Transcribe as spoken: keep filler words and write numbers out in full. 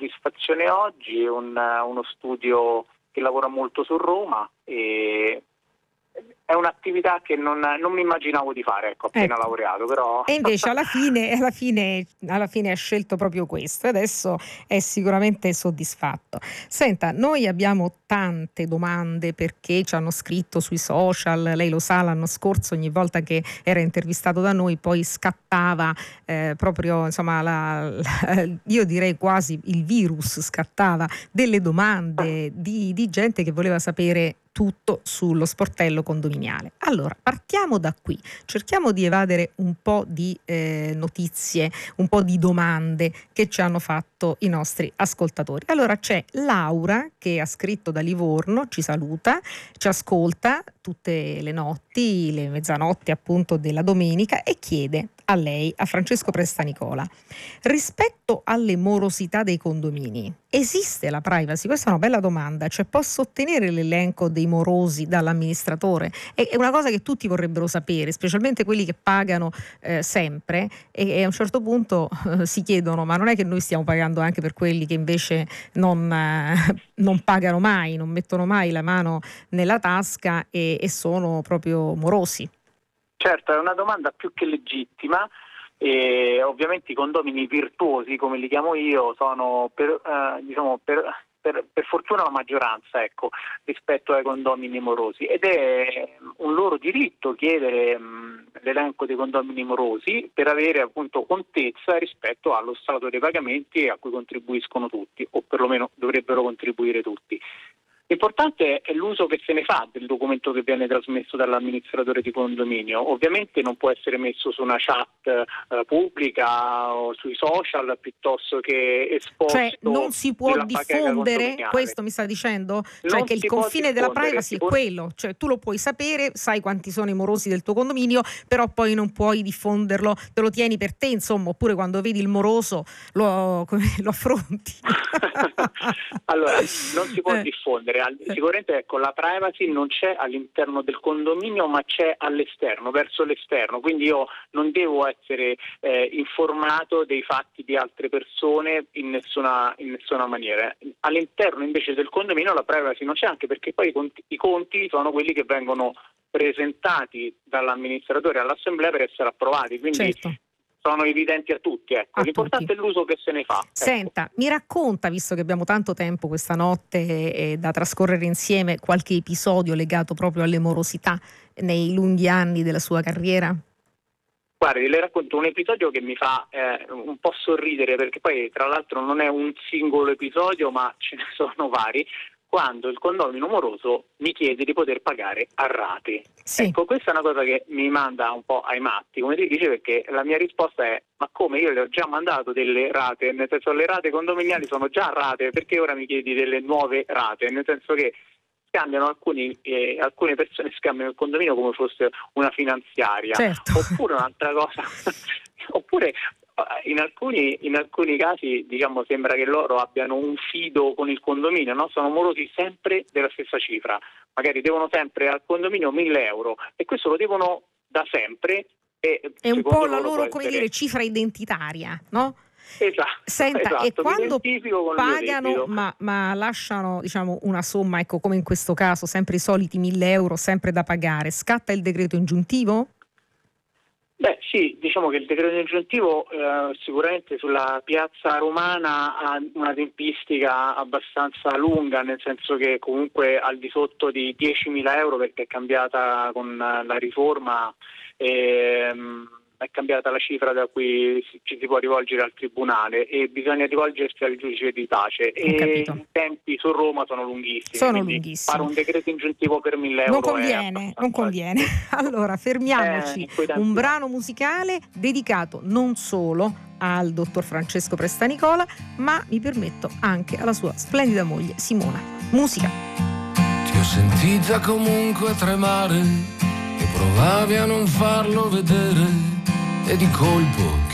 soddisfazione oggi, un, uno studio che lavora molto su Roma e è un'attività che non, non mi immaginavo di fare, ecco, appena ecco. laureato, però... E invece alla fine, alla fine, alla fine ha scelto proprio questo e adesso è sicuramente soddisfatto. Senta, noi abbiamo tante domande perché ci hanno scritto sui social, lei lo sa, l'anno scorso ogni volta che era intervistato da noi poi scattava eh, proprio, insomma, la, la, io direi quasi il virus scattava delle domande di, di gente che voleva sapere tutto sullo sportello condominiale. Allora, partiamo da qui, cerchiamo di evadere un po' di eh, notizie, un po' di domande che ci hanno fatto i nostri ascoltatori. Allora c'è Laura che ha scritto da Livorno, ci saluta, ci ascolta tutte le notti, le mezzanotti appunto della domenica e chiede a lei, a Francesco Prestanicola, rispetto alle morosità dei condomini, esiste la privacy? Questa è una bella domanda, cioè posso ottenere l'elenco dei morosi dall'amministratore? È una cosa che tutti vorrebbero sapere, specialmente quelli che pagano eh, sempre e, e a un certo punto eh, si chiedono ma non è che noi stiamo pagando anche per quelli che invece non, eh, non pagano mai, non mettono mai la mano nella tasca e, e sono proprio morosi? Certo, è una domanda più che legittima e ovviamente i condomini virtuosi, come li chiamo io, sono per, eh, diciamo per, per, per fortuna la maggioranza, ecco, rispetto ai condomini morosi, ed è un loro diritto chiedere mh, l'elenco dei condomini morosi per avere appunto contezza rispetto allo stato dei pagamenti a cui contribuiscono tutti, o perlomeno dovrebbero contribuire tutti. L'importante è l'uso che se ne fa del documento che viene trasmesso dall'amministratore di condominio. Ovviamente non può essere messo su una chat eh, pubblica o sui social piuttosto che esposto. Cioè non si può diffondere, questo mi sta dicendo? Cioè Non che il confine della privacy può... è quello, cioè tu lo puoi sapere, sai quanti sono i morosi del tuo condominio, però poi non puoi diffonderlo, te lo tieni per te, insomma, oppure quando vedi il moroso lo, lo affronti. Allora, non si può eh. diffondere. Sicuramente ecco, la privacy non c'è all'interno del condominio ma c'è all'esterno, verso l'esterno, quindi io non devo essere eh, informato dei fatti di altre persone in nessuna, in nessuna maniera. All'interno invece del condominio la privacy non c'è, anche perché poi i conti, i conti sono quelli che vengono presentati dall'amministratore all'assemblea per essere approvati, quindi certo. sono evidenti a tutti, ecco. A L'importante tutti. è l'uso che se ne fa. Senta, ecco. mi racconta, visto che abbiamo tanto tempo questa notte eh, da trascorrere insieme, qualche episodio legato proprio alle morosità nei lunghi anni della sua carriera? Guardi, le racconto un episodio che mi fa eh, un po' sorridere, perché poi tra l'altro non è un singolo episodio ma ce ne sono vari, quando il condomino moroso mi chiede di poter pagare a rate. Sì. Ecco, questa è una cosa che mi manda un po' ai matti, come ti dice, perché la mia risposta è: ma come, io le ho già mandato delle rate, nel senso le rate condominiali sono già rate, perché ora mi chiedi delle nuove rate? Nel senso che scambiano alcuni, eh, alcune persone scambiano il condominio come fosse una finanziaria. Certo. Oppure un'altra cosa, oppure in alcuni, in alcuni casi diciamo sembra che loro abbiano un fido con il condominio, no? Sono morosi sempre della stessa cifra, magari devono sempre al condominio mille euro e questo lo devono da sempre. E è un po' la loro, come essere... dire, cifra identitaria, no? Esatto. Senta, esatto, e quando pagano ma, ma lasciano diciamo una somma, ecco, come in questo caso, sempre i soliti mille euro sempre da pagare, scatta il decreto ingiuntivo? Beh sì, diciamo che il decreto ingiuntivo eh, sicuramente sulla piazza romana ha una tempistica abbastanza lunga, nel senso che comunque al di sotto di diecimila euro, perché è cambiata con la riforma, ehm, è cambiata la cifra da cui ci si può rivolgere al tribunale e bisogna rivolgersi al giudice di pace e i tempi su Roma sono lunghissimi, sono lunghissimi. Fare un decreto ingiuntivo per mille euro non conviene, non conviene. Allora fermiamoci, eh, un brano musicale dedicato non solo al dottor Francesco Prestanicola ma mi permetto anche alla sua splendida moglie Simona. Musica. Ti ho sentita comunque tremare e provavi a non farlo vedere e di colpo